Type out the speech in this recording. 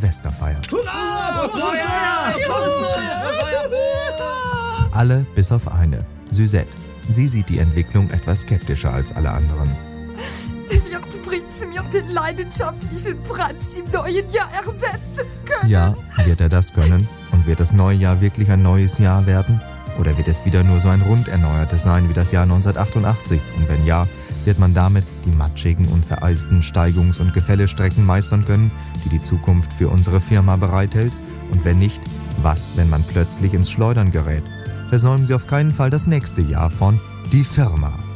Silvester feiert. Hurra! Frohes Neujahr! Alle bis auf eine, Suzette. Sie sieht die Entwicklung etwas skeptischer als alle anderen. Wird Fritz mir den leidenschaftlichen Franz im neuen Jahr ersetzen können? Ja, wird er das können? Und wird das neue Jahr wirklich ein neues Jahr werden? Oder wird es wieder nur so ein rund erneuertes sein wie das Jahr 1988? Und wenn ja, wird man damit die matschigen und vereisten Steigungs- und Gefällestrecken meistern können, die die Zukunft für unsere Firma bereithält? Und wenn nicht, was, wenn man plötzlich ins Schleudern gerät? Versäumen Sie auf keinen Fall das nächste Jahr von Die Firma.